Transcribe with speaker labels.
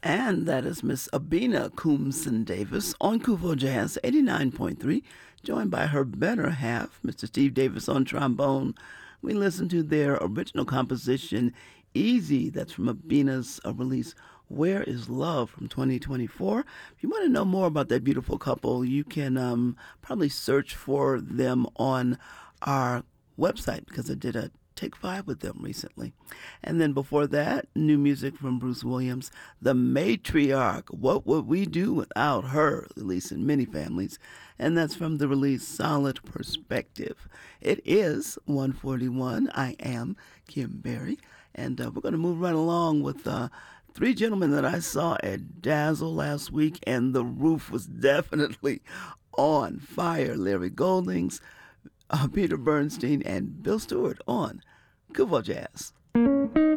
Speaker 1: And that is Miss Abina Coomson Davis on Kuvo Jazz 89.3, joined by her better half, Mr. Steve Davis on trombone. We listened to their original composition, Easy, that's from Abina's release, Where is Love from 2024. If you want to know more about that beautiful couple, you can probably search for them on our website because I did a Take Five with them recently. And then before that, new music from Bruce Williams, The Matriarch. What would we do without her? At least in many families. And that's from the release Solid Perspective. It is 1:41. I am Kim Berry. And we're going to move right along with three gentlemen that I saw at Dazzle last week, and the roof was definitely on fire. Larry Goldings, Peter Bernstein, and Bill Stewart on Kuvo Jazz.